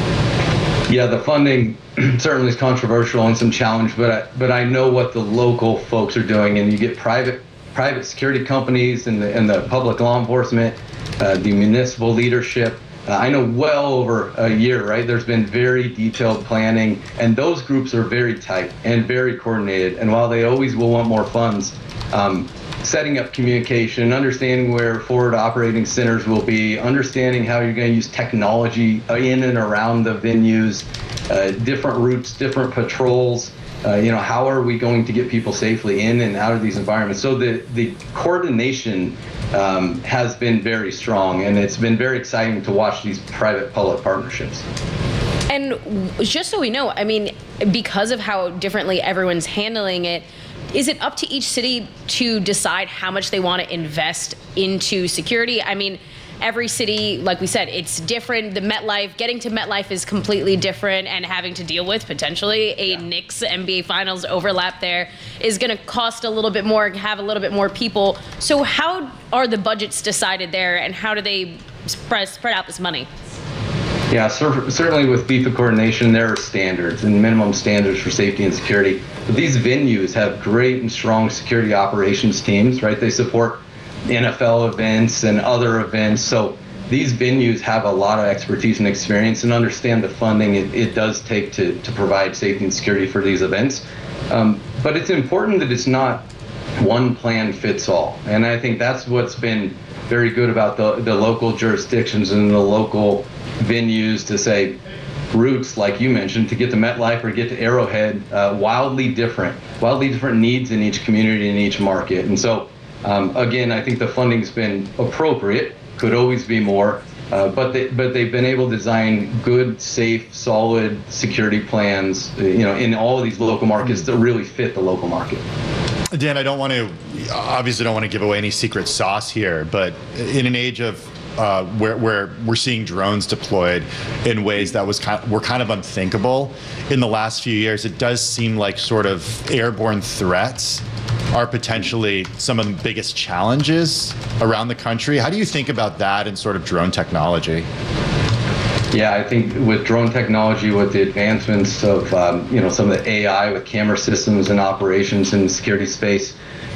Yeah, the funding certainly is controversial and some challenge, but I know what the local folks are doing, and you get private security companies and the public law enforcement, the municipal leadership. I know well over a year, right? There's been very detailed planning, and those groups are very tight and very coordinated. And while they always will want more funds, setting up communication, understanding where forward operating centers will be, understanding how you're going to use technology in and around the venues, different routes, different patrols. How are we going to get people safely in and out of these environments? So the coordination has been very strong, and it's been very exciting to watch these private-public partnerships.
And just so we know, because of how differently everyone's handling it, is it up to each city to decide how much they want to invest into security? Every city, like we said, it's different. Getting to MetLife is completely different, and having to deal with potentially a Knicks NBA Finals overlap there is going to cost a little bit more, have a little bit more people. So how are the budgets decided there, and how do they spread out this money?
Yeah, certainly with FIFA coordination, there are standards and minimum standards for safety and security. But these venues have great and strong security operations teams, right? They support NFL events and other events. So these venues have a lot of expertise and experience and understand the funding it does take to provide safety and security for these events. But it's important that it's not one plan fits all. And I think that's what's been very good about the local jurisdictions and the local venues to say routes, like you mentioned, to get to MetLife or get to Arrowhead, wildly different needs in each community and each market. And so, again, I think the funding's been appropriate, could always be more, but they've been able to design good, safe, solid security plans, in all of these local markets that really fit the local market.
Dan, I obviously don't want to give away any secret sauce here, but in an age of where we're seeing drones deployed in ways that were kind of unthinkable in the last few years, it does seem like sort of airborne threats are potentially some of the biggest challenges around the country. How do you think about that and sort of drone technology?
Yeah, I think with drone technology, with the advancements of some of the AI with camera systems and operations in the security space,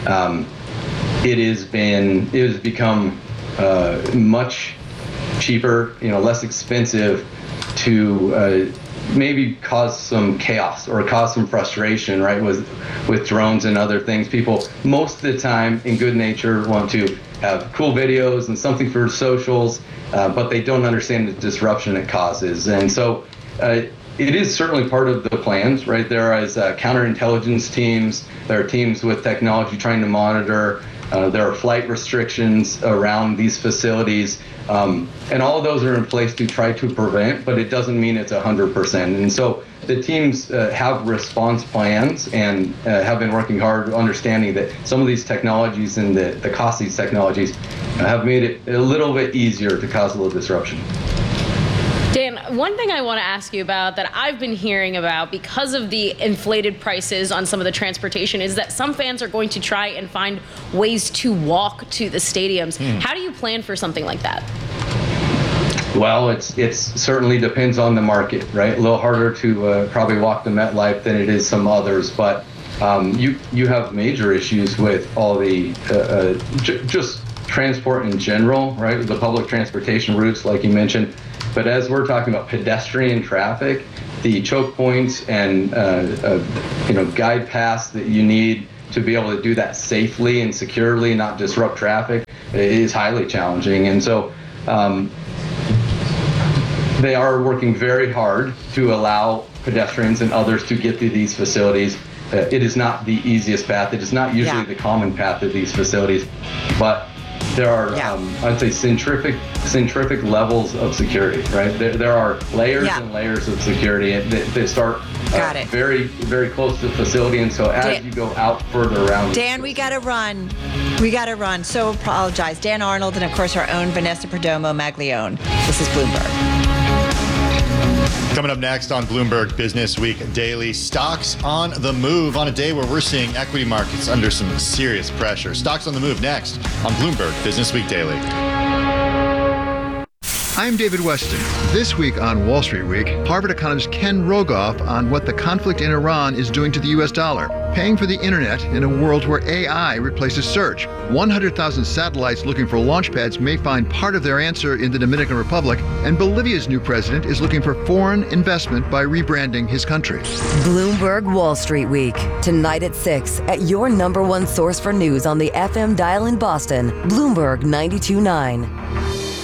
it has become much cheaper, less expensive to maybe cause some chaos or cause some frustration, right, with drones and other things. People most of the time in good nature want to have cool videos and something for socials, but they don't understand the disruption it causes. And so it is certainly part of the plans, right? There is counterintelligence teams, there are teams with technology trying to monitor, there are flight restrictions around these facilities, and all of those are in place to try to prevent, but it doesn't mean it's 100%. And so the teams have response plans and have been working hard, understanding that some of these technologies and the cost of these technologies have made it a little bit easier to cause a little disruption.
Dan, one thing I want to ask you about that I've been hearing about because of the inflated prices on some of the transportation is that some fans are going to try and find ways to walk to the stadiums. How do you plan for something like that?
Well, it's certainly depends on the market, right? A little harder to probably walk to MetLife than it is some others, but you have major issues with all the just transport in general, right? The public transportation routes, like you mentioned. But as we're talking about pedestrian traffic, the choke points and guide paths that you need to be able to do that safely and securely, not disrupt traffic, is highly challenging. And so they are working very hard to allow pedestrians and others to get to these facilities. It is not the easiest path. It is not usually the common path to these facilities, but there are, I'd say, centrifugal levels of security, right? There are layers and layers of security that start very, very close to the facility. And so as you go out further around.
Dan, we got to run. So apologize. Dan Arnold and, of course, our own Vanessa Perdomo Maglione. This is Bloomberg.
Coming up next on Bloomberg Business Week Daily, stocks on the move on a day where we're seeing equity markets under some serious pressure. Stocks on the move next on Bloomberg Business Week Daily.
I'm David Weston. This week on Wall Street Week, Harvard economist Ken Rogoff on what the conflict in Iran is doing to the U.S. dollar, paying for the internet in a world where AI replaces search. 100,000 satellites looking for launch pads may find part of their answer in the Dominican Republic, and Bolivia's new president is looking for foreign investment by rebranding his country.
Bloomberg Wall Street Week, tonight at 6 at your number one source for news on the FM dial in Boston, Bloomberg 92.9.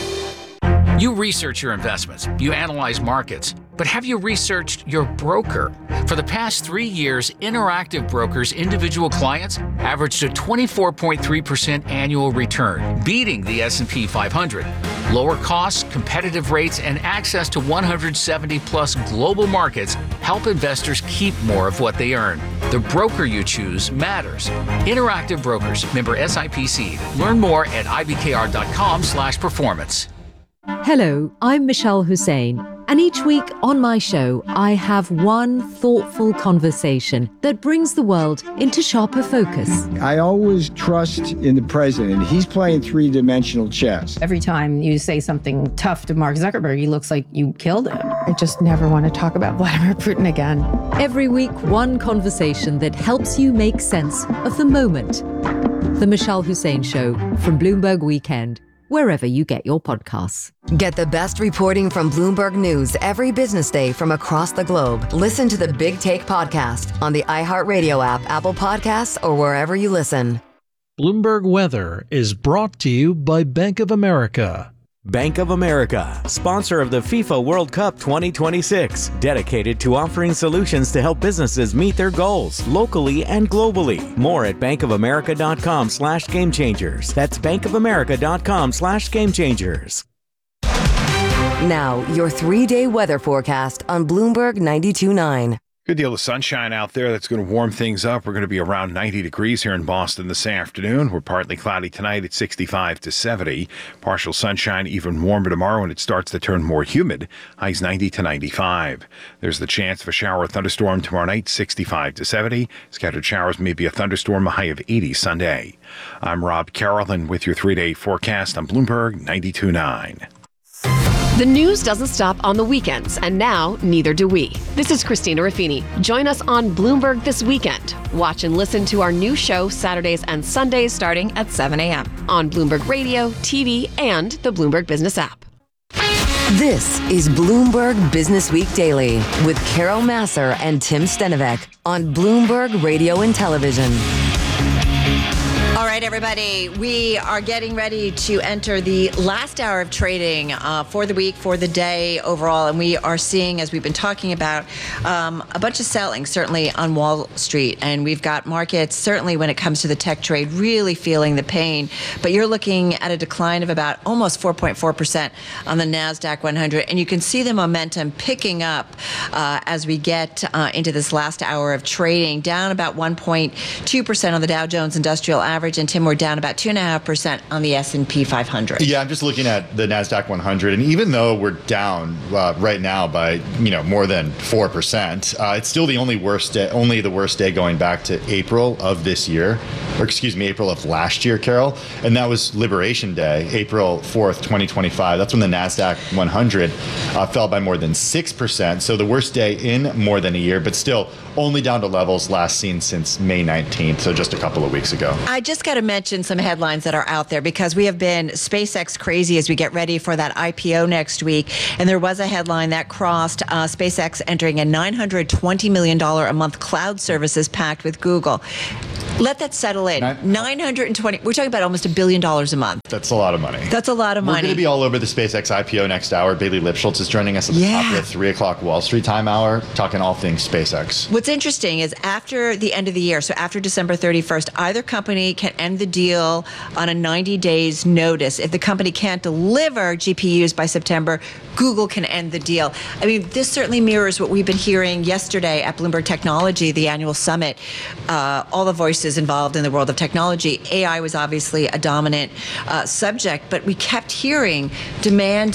You research your investments, you analyze markets, but have you researched your broker? For the past 3 years, Interactive Brokers' individual clients averaged a 24.3% annual return, beating the S&P 500. Lower costs, competitive rates, and access to 170-plus global markets help investors keep more of what they earn. The broker you choose matters. Interactive Brokers, member SIPC. Learn more at ibkr.com/performance.
Hello, I'm Michelle Hussein, and each week on my show, I have one thoughtful conversation that brings the world into sharper focus.
I always trust in the president. He's playing three-dimensional chess.
Every time you say something tough to Mark Zuckerberg, he looks like you killed him. I just never want to talk about Vladimir Putin again.
Every week, one conversation that helps you make sense of the moment. The Michelle Hussein Show from Bloomberg Weekend, wherever you get your podcasts.
Get the best reporting from Bloomberg News every business day from across the globe. Listen to the Big Take podcast on the iHeartRadio app, Apple Podcasts, or wherever you listen.
Bloomberg Weather is brought to you by Bank of America.
Bank of America, sponsor of the FIFA World Cup 2026, dedicated to offering solutions to help businesses meet their goals locally and globally. More at bankofamerica.com/gamechangers. That's bankofamerica.com/gamechangers.
Now, your 3-day weather forecast on Bloomberg 92.9.
Good deal of sunshine out there. That's going to warm things up. We're going to be around 90 degrees here in Boston this afternoon. We're partly cloudy tonight at 65 to 70. Partial sunshine, even warmer tomorrow, and it starts to turn more humid. Highs 90 to 95. There's the chance of a shower or thunderstorm tomorrow night, 65 to 70. Scattered showers, maybe a thunderstorm, a high of 80 Sunday. I'm Rob Carroll, with your 3-day forecast on Bloomberg 92.9.
The news doesn't stop on the weekends, and now neither do we. This is Christina Raffini. Join us on Bloomberg This Weekend. Watch and listen to our new show Saturdays and Sundays starting at 7 a.m. on Bloomberg Radio, TV, and the Bloomberg Business app.
This is Bloomberg Business Week Daily with Carol Masser and Tim Stenovec on Bloomberg Radio and Television.
All right, everybody, we are getting ready to enter the last hour of trading for the week, for the day overall. And we are seeing, as we've been talking about, a bunch of selling, certainly on Wall Street. And we've got markets, certainly when it comes to the tech trade, really feeling the pain. But you're looking at a decline of about almost 4.4% on the NASDAQ 100. And you can see the momentum picking up as we get into this last hour of trading, down about 1.2% on the Dow Jones Industrial Average. And Tim, we're down about 2.5% on the S&P 500.
Yeah, I'm just looking at the NASDAQ 100, and even though we're down right now by more than 4%, it's still the only the worst day going back to April of this year, or excuse me, April of last year, Carol, and that was Liberation Day, April 4th, 2025. That's when the NASDAQ 100 fell by more than 6%, so the worst day in more than a year, but still only down to levels last seen since May 19th, so just a couple of weeks ago.
I just got to mention some headlines that are out there because we have been SpaceX crazy as we get ready for that IPO next week. And there was a headline that crossed SpaceX entering a $920 million a month cloud services pact with Google. Let that settle in. 920. We're talking about almost $1 billion a month.
That's a lot of money.
That's a lot of money.
We're going to be all over the SpaceX IPO next hour. Bailey Lipschultz is joining us at the top of the 3 o'clock Wall Street time hour, talking all things SpaceX.
What's interesting is after the end of the year, so after December 31st, either company can end the deal on a 90 days notice. If the company can't deliver GPUs by September, Google can end the deal. I mean, this certainly mirrors what we've been hearing yesterday at Bloomberg Technology, the annual summit. All the voices involved in the world of technology. AI was obviously a dominant subject, but we kept hearing demand.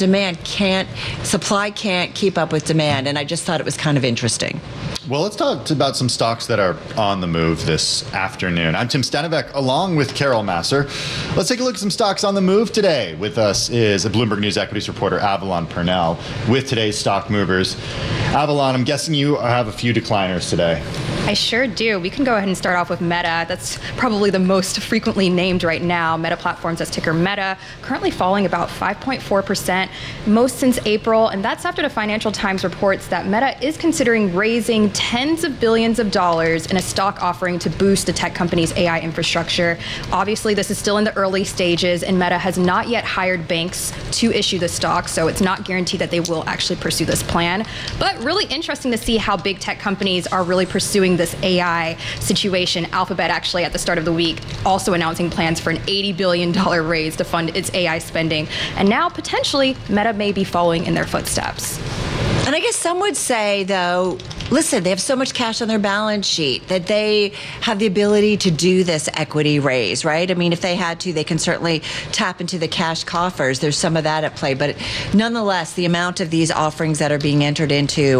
Supply can't keep up with demand. And I just thought it was kind of interesting.
Well, let's talk about some stocks that are on the move this afternoon. I'm Tim Stenovec, along with Carol Masser. Let's take a look at some stocks on the move today. With us is a Bloomberg News equities reporter, Avalon Purnell, with today's stock movers. Avalon, I'm guessing you have a few decliners today.
I sure do. We can go ahead and start off with Meta. That's probably the most frequently named right now. Meta Platforms, that's ticker Meta, currently falling about 5.4%, most since April. And that's after the Financial Times reports that Meta is considering raising tens of billions of dollars in a stock offering to boost the tech company's AI infrastructure. Obviously, this is still in the early stages, and Meta has not yet hired banks to issue the stock, so it's not guaranteed that they will actually pursue this plan. But really interesting to see how big tech companies are really pursuing this AI situation. Alphabet actually at the start of the week also announcing plans for an $80 billion raise to fund its AI spending. And now potentially Meta may be following in their footsteps.
And I guess some would say, though, listen, they have so much cash on their balance sheet that they have the ability to do this equity raise, right? I mean, if they had to, they can certainly tap into the cash coffers. There's some of that at play. But nonetheless, the amount of these offerings that are being entered into,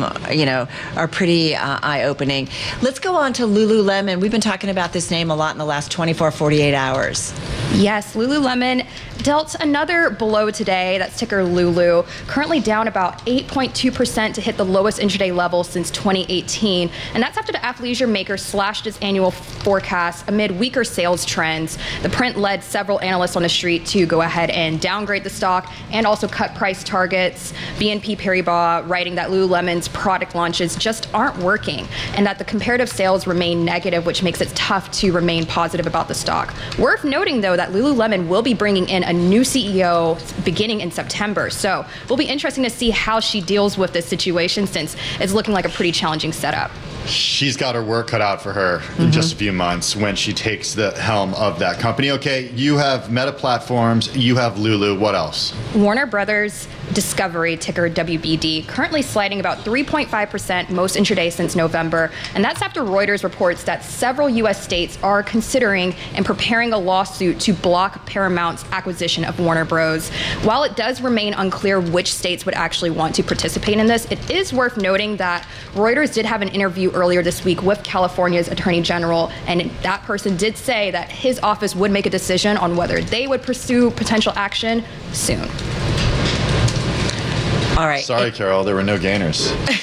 are pretty eye-opening. Let's go on to Lululemon. We've been talking about this name a lot in the last 24, 48 hours.
Yes, Lululemon dealt another blow today. That's ticker Lulu, currently down about 8.2% to hit the lowest intraday level since 2018. And that's after the athleisure maker slashed its annual forecast amid weaker sales trends. The print led several analysts on the street to go ahead and downgrade the stock and also cut price targets. BNP Paribas writing that Lululemon's product launches just aren't working and that the comparative sales remain negative, which makes it tough to remain positive about the stock. Worth noting, though, that Lululemon will be bringing in a new CEO beginning in September. So it'll be interesting to see how she deals with this situation, since it's looking like a pretty challenging setup.
She's got her work cut out for her in just a few months when she takes the helm of that company. Okay, you have Meta Platforms, you have Lulu. What else?
Warner Brothers Discovery, ticker WBD, currently sliding about 3.5% most intraday since November. And that's after Reuters reports that several U.S. states are considering and preparing a lawsuit to block Paramount's acquisition of Warner Bros. While it does remain unclear which states would actually want to participate in this, it is worth noting that Reuters did have an interview earlier this week with California's Attorney General, and that person did say that his office would make a decision on whether they would pursue potential action soon.
All right.
Sorry, Carol, there were no gainers.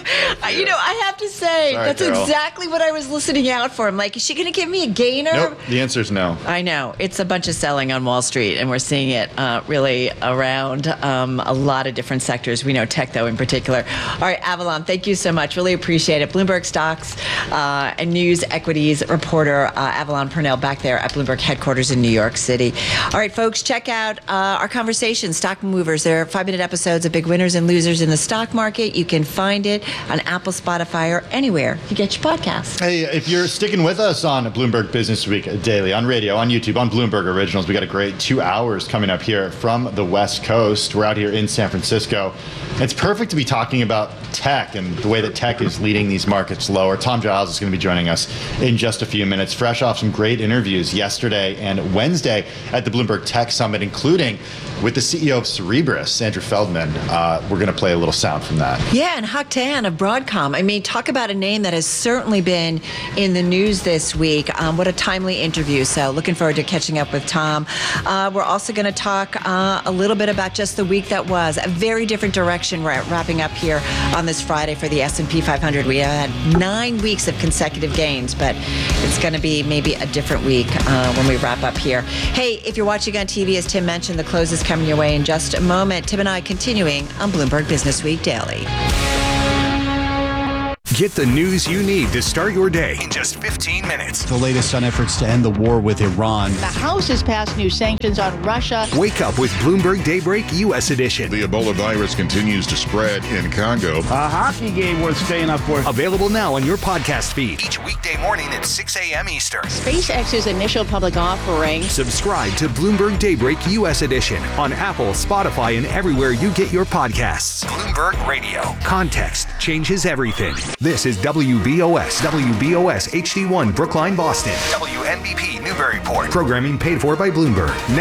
You know, I have to say,
Sorry,
that's
Carol.
exactly what I was listening out for. I'm like, is she going to give me a gainer?
Nope. The answer is no.
I know. It's a bunch of selling on Wall Street, and we're seeing it really around a lot of different sectors. We know tech, though, in particular. All right, Avalon, thank you so much. Really appreciate it. Bloomberg Stocks and News Equities reporter Avalon Purnell back there at Bloomberg headquarters in New York City. All right, folks, check out our conversation, Stock Movers. There are 5-minute episodes of big winners and losers in the stock market. You can find it on Apple, Spotify, or anywhere you get your podcasts.
Hey, if you're sticking with us on Bloomberg Business Week Daily, on radio, on YouTube, on Bloomberg Originals, we got a great 2 hours coming up here from the West Coast. We're out here in San Francisco. It's perfect to be talking about tech and the way that tech is leading these markets lower. Tom Giles is going to be joining us in just a few minutes, fresh off some great interviews yesterday and Wednesday at the Bloomberg Tech Summit, including with the CEO of Cerebras, Andrew Feldman. We're going to play a little sound from that.
Yeah, and Hock Tan of Broadcom. I mean, talk about a name that has certainly been in the news this week. What a timely interview. So looking forward to catching up with Tom. We're also going to talk a little bit about just the week that was. A very different direction we're wrapping up here on this Friday for the S&P 500. We have had 9 weeks of consecutive gains, but it's going to be maybe a different week when we wrap up here. Hey, if you're watching on TV, as Tim mentioned, the close is coming your way in just a moment. Tim and I continuing on Bloomberg Business Week Daily.
Get the news you need to start your day in just 15 minutes.
The latest on efforts to end the war with Iran.
The House has passed new sanctions on Russia.
Wake up with Bloomberg Daybreak U.S. edition.
The Ebola virus continues to spread in Congo.
A hockey game worth staying up for.
Available now on your podcast feed. Each weekday morning at 6 a.m. Eastern.
SpaceX's initial public offering.
Subscribe to Bloomberg Daybreak U.S. edition on Apple, Spotify, and everywhere you get your podcasts. Bloomberg Radio. Context changes everything. This is WBOS HD1 Brookline, Boston. WNBP Newburyport. Programming paid for by Bloomberg.